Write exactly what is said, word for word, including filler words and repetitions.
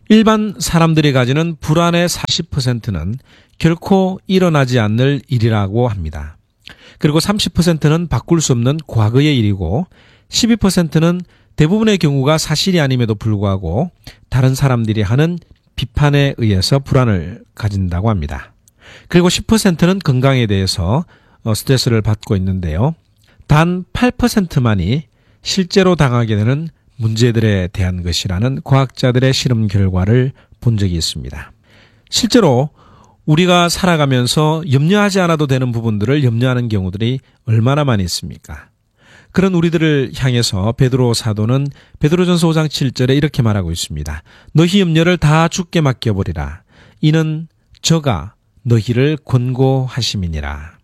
일반 사람들이 가지는 불안의 사십 퍼센트는 결코 일어나지 않을 일이라고 합니다. 그리고 삼십 퍼센트는 바꿀 수 없는 과거의 일이고 십이 퍼센트는 대부분의 경우가 사실이 아님에도 불구하고 다른 사람들이 하는 비판에 의해서 불안을 가진다고 합니다. 그리고 십 퍼센트는 건강에 대해서 스트레스를 받고 있는데요. 단 팔 퍼센트만이 실제로 당하게 되는 문제들에 대한 것이라는 과학자들의 실험 결과를 본 적이 있습니다. 실제로 우리가 살아가면서 염려하지 않아도 되는 부분들을 염려하는 경우들이 얼마나 많이 있습니까? 그런 우리들을 향해서 베드로 사도는 베드로전서 오 장 칠 절에 이렇게 말하고 있습니다. 너희 염려를 다 주께 맡겨버리라. 이는 저가 너희를 권고하심이니라.